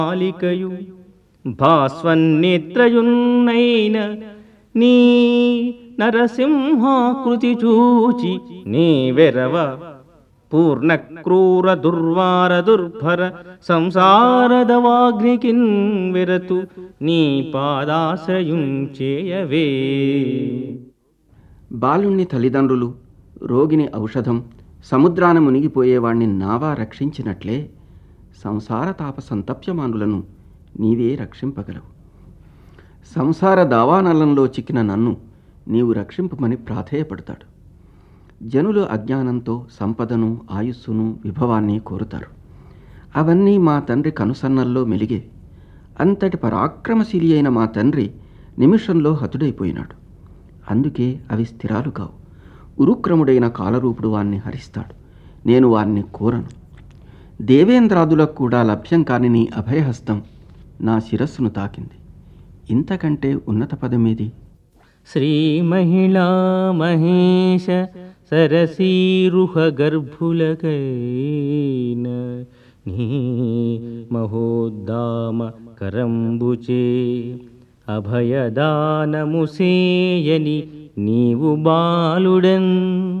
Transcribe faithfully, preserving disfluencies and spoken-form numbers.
మాలికయు భాస్వన్నేత్రయున్నైన నీ నరసింహాకృతి చూచి నీ వెరవ పూర్ణ క్రూర దుర్వార దుర్భర సంసారదవాగ్నికిన్ వెరతు నీ పాదాశ్రయుం చేయవే. బాలుణ్ణి తల్లిదండ్రులు, రోగిని ఔషధం, సముద్రాన మునిగిపోయేవాణ్ణి నావా రక్షించినట్లే సంసార తాప సంతప్యమానులను నీవే రక్షింపగలవు. సంసార దావానలంలో చిక్కిన నన్ను నీవు రక్షింపమని ప్రాధేయపడతాడు. జనులు అజ్ఞానంతో సంపదను, ఆయుస్సును, విభవాన్ని కోరుతారు. అవన్నీ మా తండ్రి కనుసన్నల్లో మెలిగేవి. అంతటి పరాక్రమశీలి అయిన మా తండ్రి నిమిషంలో హతుడైపోయినాడు. అందుకే అవి స్థిరాలు కావు. ఉరుక్రముడైన కాలరూపుడు వాణ్ణి హరిస్తాడు. నేను వాణ్ణి కోరను. దేవేంద్రాదులకు కూడా లభ్యం కాని నీ అభయహస్తం నా శిరస్సును తాకింది. ఇంతకంటే ఉన్నత పదమేది? శ్రీ మహిళా మహేశ సరసీరుహ గర్భులకైన నీ మహోద్దామ కరంబుచే అభయదానముసేయని నీవు బాలుడన్